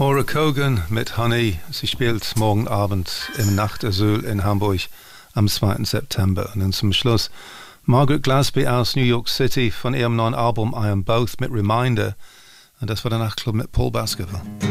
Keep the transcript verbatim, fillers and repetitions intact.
Maura Kogan mit Honey. Sie spielt morgen Abend im Nachtasyl in Hamburg am zweiten September. Und dann zum Schluss Margaret Glasby aus New York City von ihrem neuen Album I Am Both mit Reminder. Und das war der Nachtclub mit Paul Baskerville.